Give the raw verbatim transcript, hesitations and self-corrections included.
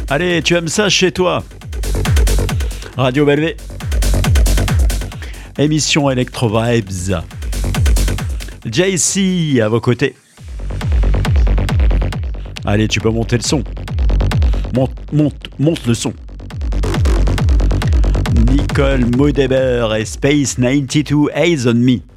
Allez, tu aimes ça chez toi? Radio Bellevée. Émission Electro Vibes. J C à vos côtés. Allez, tu peux monter le son. Monte, monte, monte le son. Nicole Maudeber et Space quatre-vingt-deux Eyes on Me.